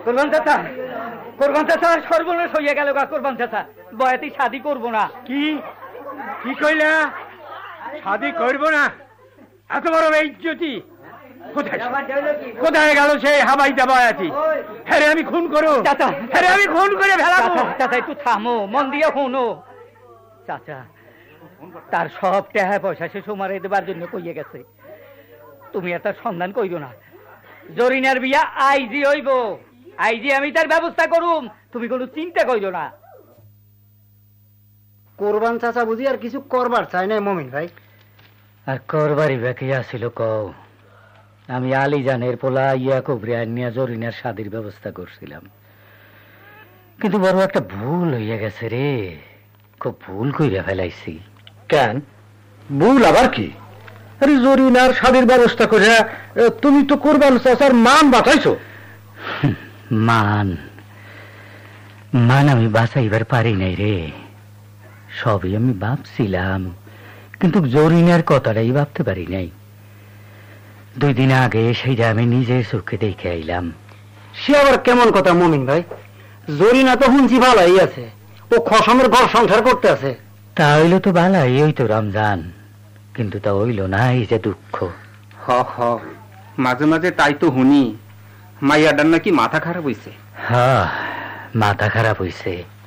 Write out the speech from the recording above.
কোরবান চাচা, কোরবান চাচা সর্বনাশ হইয়া গেল গা। কোরবান চাচা বয়াতি শাদি করবো না। কি কি কইলা? শাদি করবো না? এত বড় বেইজ্জতি! কোথায় গেল সেই হাবাইটা বয়াতি? হ্যাঁ আমি খুন করো চাচা, হ্যাঁ আমি খুন করে ফেলাবো। চাচা একটু থামো, মন দিয়ে শোনো। চাচা তার সব টাকা পয়সা সে সোমারে দেবার জন্য কইয়ে গেছে। তুমি আর তার সন্ধান কইরো না। জরিনার বিয়া আইজি হইব, আইজি আমি তার ব্যবস্থা করুম, তুমি কোনো চিন্তা কইরো না। কোরবান চাচা বুঝি আর কিছু করবার চাই না মমিন ভাই? আর করবারই বাকি আসিল কও। আমি আলীজানের পোলা ইয়াকুবরে আনিয়া জরিনার শাদির ব্যবস্থা করছিলাম, কিন্তু বড় একটা ভুল হইয়া গেছে রে। খুব ভুল কইরা ফেলাইছি। কেন ভুল আবার কি? আরে জরিনার শাদির ব্যবস্থা করে তুমি তো কোরবান চাচার মান বাঁচাইছো। মান মান আমি বাঁচাইবার পারি নাই রে। সবই আমি ভাবছিলাম, কিন্তু জরিনার কথাটাই ভাবতে পারি নাই। 2 দিন আগে সেইটা আমি নিজের চোখে দেখে আইলাম। সে আবার কেমন কথা মমিন ভাই? জরিনা তো শুনছি ভালাই আছে, ও খসমের ঘর সংসার করতে আছে। তা হইল তো ভালাই হইতো রমজান, কিন্তু তা হইল না, এই যে দুঃখ। হ হ মাঝে মাঝে তাই তো শুনি মাইয়াডার নাকি মাথা খারাপ হইছে। হ্যাঁ মাথা খারাপ হইছে।